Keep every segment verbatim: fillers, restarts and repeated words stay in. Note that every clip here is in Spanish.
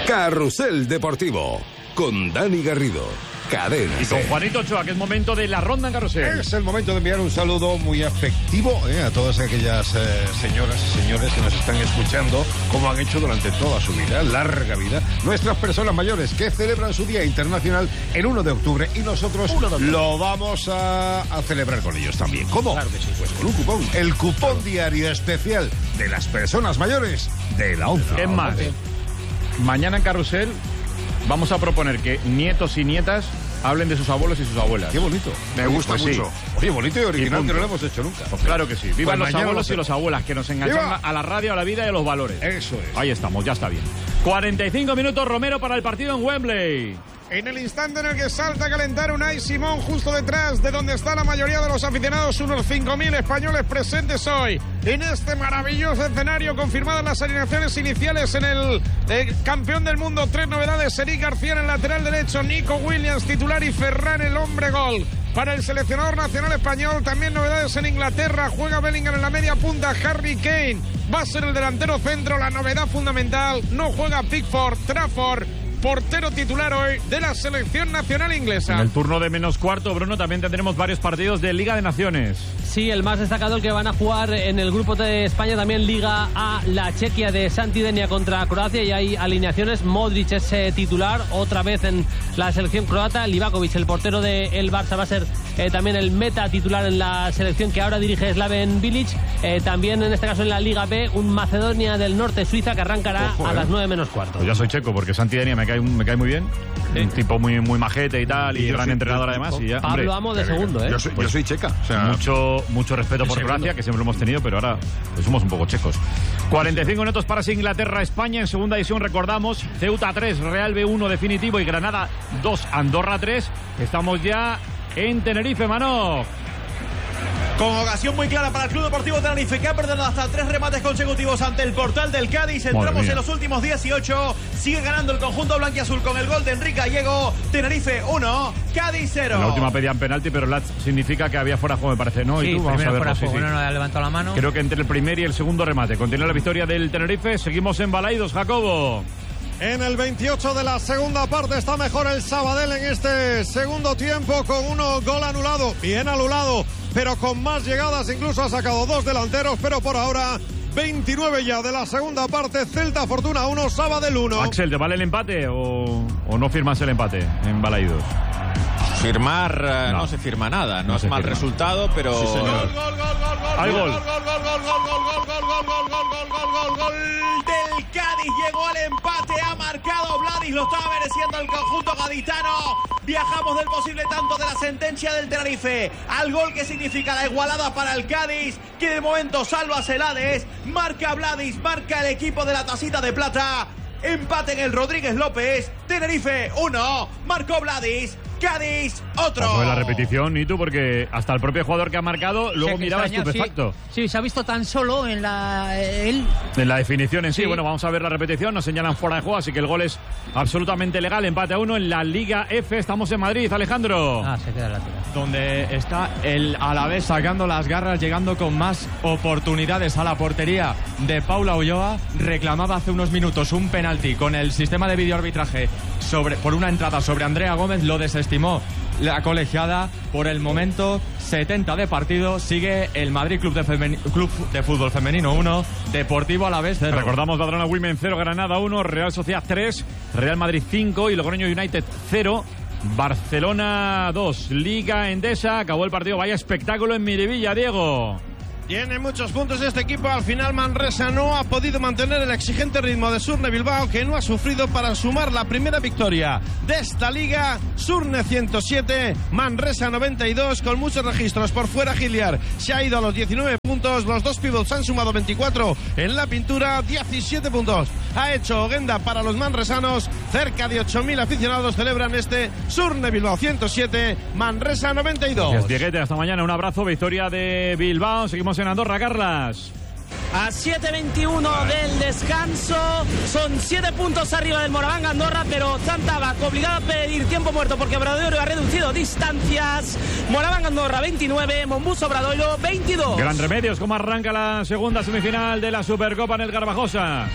Carrusel Deportivo, con Dani Garrido. Cadena. Y con Juanito Ochoa, que es momento de la ronda en Carrusel. Es el momento de enviar un saludo muy afectivo eh, a todas aquellas eh, señoras y señores que nos están escuchando, como han hecho durante toda su vida, larga vida, nuestras personas mayores que celebran su Día Internacional el uno de octubre y nosotros lo vamos a, a celebrar con ellos también. ¿Cómo? Claro que sí. Pues con un cupón, el cupón claro. diario especial de las personas mayores de la ONCE. Es más, mañana en Carrusel vamos a proponer que nietos y nietas hablen de sus abuelos y sus abuelas. Qué bonito. Me gusta pues mucho. Sí. Oye, bonito y original, y que no lo hemos hecho nunca. Pues claro que sí. Vivan pues los abuelos y las abuelas, que nos enganchan ¡Viva! A la radio, a la vida y a los valores. Eso es. Ahí estamos, ya está bien. cuarenta y cinco minutos, Romero, para el partido en Wembley. En el instante en el que salta a calentar Unai Simón, justo detrás de donde está la mayoría de los aficionados, unos cinco mil españoles presentes hoy en este maravilloso escenario, confirmadas las alineaciones iniciales en el eh, campeón del mundo. Tres novedades: Eric García en el lateral derecho, Nico Williams titular y Ferran el hombre gol. Para el seleccionador nacional español, también novedades en Inglaterra. Juega Bellingham en la media punta, Harry Kane va a ser el delantero centro. La novedad fundamental, no juega Pickford, Trafford, portero titular hoy de la selección nacional inglesa. En el turno de menos cuarto, Bruno, también tendremos varios partidos de Liga de Naciones. Sí, el más destacado, el que van a jugar en el grupo de España, también Liga A, la Chequia de Santi Denia contra Croacia, y hay alineaciones. Modric es eh, titular otra vez en la selección croata. Livakovic, el portero del Barça, va a ser eh, también el meta titular en la selección que ahora dirige Slaven Bilic. Eh, también en este caso en la Liga B, un Macedonia del Norte, Suiza, que arrancará Ojo, a eh. las nueve menos cuarto. Pues ya soy checo, porque Santi Denia me cae, me cae muy bien. Sí. Un tipo muy, muy majete y tal, y, y gran soy, entrenador además. Y ya, Pablo Amo de segundo, ¿eh? Yo soy, pues, yo soy checa. O sea, mucho, mucho respeto por Croacia, que siempre lo hemos tenido, pero ahora pues somos un poco checos. cuarenta y cinco minutos para Inglaterra-España. En segunda división, recordamos, Ceuta tres, Real B uno definitivo y Granada dos, Andorra tres. Estamos ya en Tenerife, Manoj. Con ocasión muy clara para el Club Deportivo Tenerife, que ha perdido hasta tres remates consecutivos ante el portal del Cádiz. Entramos en los últimos dieciocho. Sigue ganando el conjunto blanquiazul con el gol de Enrique Gallego. Tenerife uno, Cádiz cero. En la última pedían penalti, pero la significa que había fuera de juego, me parece, ¿no? Sí, y tú, vamos a verlo. Sí, sí. No, no ha levantado la mano. Creo que entre el primer y el segundo remate continúa la victoria del Tenerife. Seguimos en Balaidos, Jacobo. En el veintiocho de la segunda parte está mejor el Sabadell en este segundo tiempo, con uno gol anulado, bien anulado, pero con más llegadas, incluso ha sacado dos delanteros, pero por ahora veintinueve ya de la segunda parte, Celta Fortuna uno, Sabadell uno. Axel, ¿te vale el empate o, o no firmas el empate en Balaidos? Firmar eh, no. no se firma nada, no, no es mal firma. Resultado, pero sí, señor. Gol, gol, gol, gol, gol, hay gol. Gol, gol, gol, gol, gol, gol, gol, gol, gol, gol, gol, gol, gol del Cádiz, llegó al empate, ha marcado Vladis, lo estaba mereciendo el conjunto gaditano. Viajamos del posible tanto de la sentencia del Tenerife al gol que significa la igualada para el Cádiz, que de momento salva Celades, marca Vladis, marca el equipo de la tacita de plata. Empate en el Rodríguez López. Tenerife uno, marcó Vladis. Cádiz, otro. Vamos a ver la repetición, y tú, porque hasta el propio jugador que ha marcado luego sí, miraba extraña, estupefacto. Sí, sí, se ha visto tan solo en la él. En la definición en sí. sí. Bueno, vamos a ver la repetición. Nos señalan fuera de juego, así que el gol es absolutamente legal. Empate a uno en la Liga F. Estamos en Madrid, Alejandro. Ah, se queda la tira. Donde está el Alavés sacando las garras, llegando con más oportunidades a la portería de Paula Ulloa. Reclamaba hace unos minutos un penalti con el sistema de videoarbitraje sobre, por una entrada sobre Andrea Gómez. Lo desestimó la colegiada. Por el momento, setenta de partido. Sigue el Madrid Club de, Femen... Club de Fútbol Femenino uno, Deportivo Alavés cero. Recordamos Badalona Women cero, Granada uno, Real Sociedad tres, Real Madrid cinco y Logroño United cero. Barcelona dos, Liga Endesa. Acabó el partido. Vaya espectáculo en Miribilla, Diego. Tiene muchos puntos este equipo. Al final Manresa no ha podido mantener el exigente ritmo de Surne Bilbao, que no ha sufrido para sumar la primera victoria de esta liga. Surne ciento siete, Manresa noventa y dos, con muchos registros por fuera. Giliar se ha ido a los diecinueve puntos. Los dos pivots han sumado veinticuatro en la pintura, diecisiete puntos ha hecho Oguenda para los manresanos. Cerca de ocho mil aficionados celebran este Surne Bilbao ciento siete, Manresa noventa y dos. Dieguete, hasta mañana, un abrazo. Victoria de Bilbao. Seguimos en Andorra, Carlas. A siete veintiuno del descanso, son siete puntos arriba del Moraván Andorra, pero Zantabac obligado a pedir tiempo muerto porque Obradoiro ha reducido distancias. Moraván Andorra veintinueve, Monbus Obradoiro veintidós. Gran Remedios, ¿cómo arranca la segunda semifinal de la Supercopa en el Garbajosa?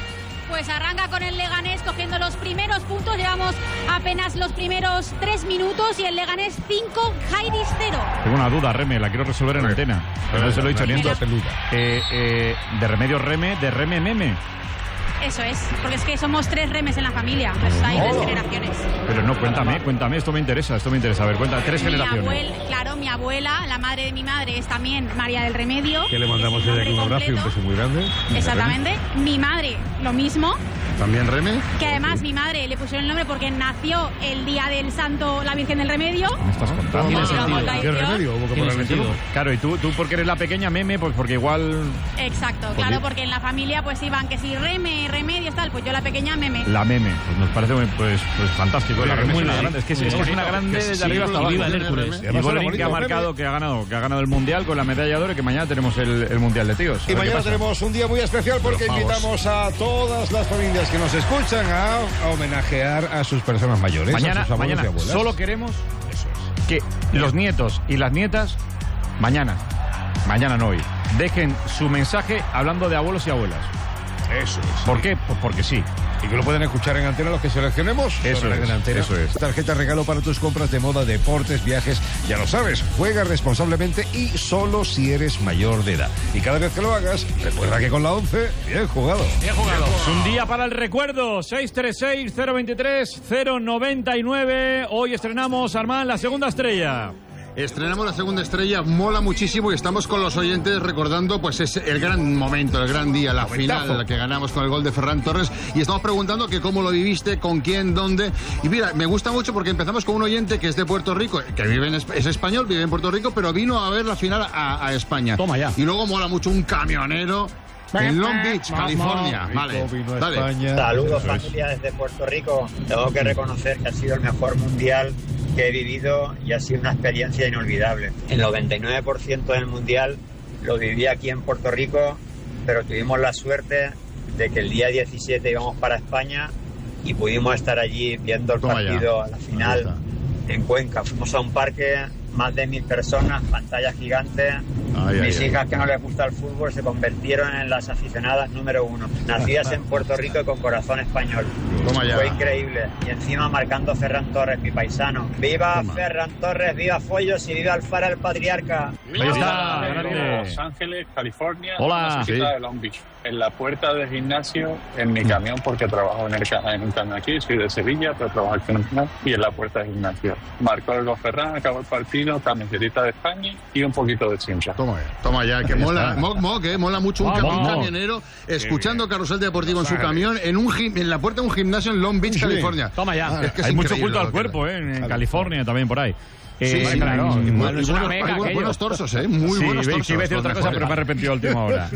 Pues arranca con el Leganés cogiendo los primeros puntos. Llevamos apenas los primeros tres minutos y el Leganés cinco, Jairis cero. Tengo una duda, Reme, la quiero resolver en antena. Pero no se lo he dicho ni en dos. Eh, eh, de Remedios Reme, de Reme Meme. Eso es, porque es que somos tres Remes en la familia, pues hay tres generaciones. Pero no, cuéntame, cuéntame, esto me interesa, esto me interesa. A ver, cuenta, tres mi generaciones. Abuela, claro, mi abuela, la madre de mi madre, es también María del Remedio. Que le mandamos desde aquí un abrazo y un beso muy grande. Exactamente. Mi madre, lo mismo. ¿También Reme? Que además mi madre le pusieron el nombre porque nació el día del santo, la Virgen del Remedio. ¿Me estás contando? ¿Tiene sentido? ¿Qué remedio? ¿Hubo que ponerle sentido? Claro, y tú, tú porque eres la pequeña Meme, pues porque igual... Exacto, ¿Por claro, qué? porque en la familia pues iban que si Reme, Remedios, tal, pues yo la pequeña Meme. La Meme, pues nos parece muy, pues, pues fantástico. Muy la Reme es bien, una muy grande, es que, bien. es, que es una Muy grande bonito. desde Que arriba sí, hasta abajo. viva el Hércules. Y Bolerín que ha marcado, que ha ganado, que ha ganado el Mundial con la medalla de oro y que mañana tenemos el, el Mundial de tíos. A Y ver qué mañana pasa. tenemos un día muy especial porque Pero, vamos. invitamos a todas las familias que nos escuchan a, a homenajear a sus personas mayores, Mañana, a sus abuelos mañana y abuelas. solo queremos que los nietos y las nietas, mañana, mañana no hoy, dejen su mensaje hablando de abuelos y abuelas. Eso es. ¿Por qué? Pues porque sí. Y que lo pueden escuchar en antena los que seleccionemos. Eso Sonarán es, en antena. eso es. Tarjeta regalo para tus compras de moda, deportes, viajes. Ya lo sabes, juega responsablemente y solo si eres mayor de edad. Y cada vez que lo hagas, recuerda que con la once, bien jugado. Bien jugado. Es un día para el recuerdo. seis tres seis, cero veintitrés, cero noventa y nueve. Hoy estrenamos, Armán, la segunda estrella. Estrenamos la segunda estrella, mola muchísimo y estamos con los oyentes recordando pues es el gran momento, el gran día, la final, la que ganamos con el gol de Ferran Torres y estamos preguntando que cómo lo viviste, con quién, dónde. Y mira, me gusta mucho porque empezamos con un oyente que es de Puerto Rico, que vive en, es español, vive en Puerto Rico, pero vino a ver la final a, a España. Toma ya. Y luego mola mucho un camionero en Long Beach, California. Vale, dale. Saludos familia desde Puerto Rico. Tengo que reconocer que ha sido el mejor mundial que he vivido y ha sido una experiencia inolvidable. El noventa y nueve por ciento del mundial lo viví aquí en Puerto Rico, pero tuvimos la suerte de que el día diecisiete íbamos para España y pudimos estar allí viendo el Toma partido ya. a la final en Cuenca. Fuimos a un parque, más de mil personas, pantallas gigantes. Ay, Mis ay, hijas ay. que no les gusta el fútbol se convirtieron en las aficionadas número uno. Nacidas en Puerto Rico y con corazón español. Toma ya. Fue increíble. Y encima marcando Ferran Torres, mi paisano. ¡Viva Toma. Ferran Torres! ¡Viva Follos! ¡Y viva Alfara el Patriarca! Ahí está, de grande. Los Ángeles, California, Hola. una cerquita Sí. de Long Beach. En la puerta del gimnasio, en mi camión, porque trabajo en el ca- en un camión aquí, soy de Sevilla, pero trabajo aquí en un camión, y en la puerta del gimnasio. Marcó el gol Ferran, acabó el partido, camisetita de España y un poquito de chincha. Toma ya, toma ya, que mola, mo, mo, que mola mucho un, Vamos. cam- un camionero escuchando Carrusel Deportivo en su camión en un gim- en la puerta de un gimnasio en Long Beach, Sí. California. Toma ya. Es que es Hay mucho increíble culto al lo que cuerpo, ¿eh? En California también por ahí. Sí, Eh, sí, claro. y bu- y Igual buenos, es una hay meca bu- aquello. buenos torsos, ¿eh? Muy Sí, buenos ve- torsos. sí, iba a decir otra los cosa, pero me he mejores. arrepentido a última hora.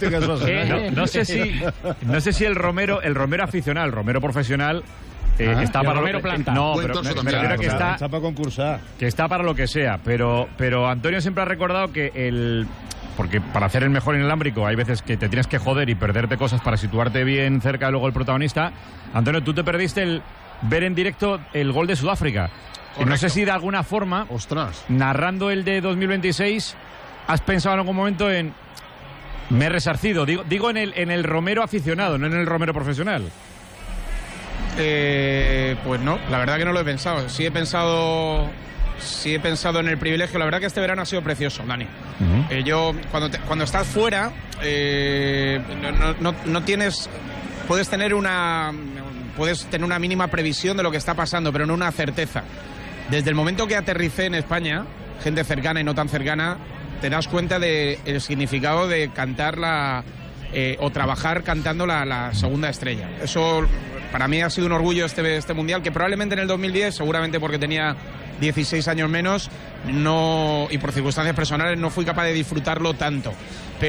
Eh, no, no sé si, no sé si el Romero, el Romero aficional, el Romero profesional, eh, Ah, está y el para Romero lo que- planta. No, Buen pero torso me, me también. refiero a que Claro, está, para concursar. que está para lo que sea. Pero, pero Antonio siempre ha recordado que el, porque para hacer el mejor inalámbrico hay veces que te tienes que joder y perderte cosas para situarte bien cerca de luego el protagonista. Antonio, tú te perdiste el ver en directo el gol de Sudáfrica. Y no sé si de alguna forma, Ostras. narrando el de dos mil veintiséis, has pensado en algún momento en me he resarcido. Digo, digo en el en el Romero aficionado, no en el Romero profesional. Eh, pues no, la verdad que no lo he pensado. Sí he pensado, sí he pensado en el privilegio. La verdad que este verano ha sido precioso, Dani. Eh, yo cuando te- cuando estás fuera, eh, no, no- no tienes, puedes tener una, puedes tener una mínima previsión de lo que está pasando, pero no una certeza. Desde el momento que aterricé en España, gente cercana y no tan cercana, te das cuenta del significado de cantar la eh, o trabajar cantando la, la segunda estrella. Eso para mí ha sido un orgullo este, este mundial, que probablemente en el dos mil diez, seguramente porque tenía dieciséis años menos, no y por circunstancias personales no fui capaz de disfrutarlo tanto. Pero